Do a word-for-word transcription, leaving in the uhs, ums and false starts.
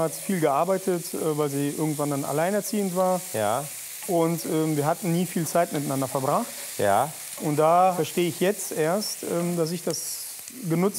Hat viel gearbeitet, äh, weil sie irgendwann dann alleinerziehend war. Ja. Und ähm, wir hatten nie viel Zeit miteinander verbracht. Ja. Und da verstehe ich jetzt erst, ähm, dass ich das genutzt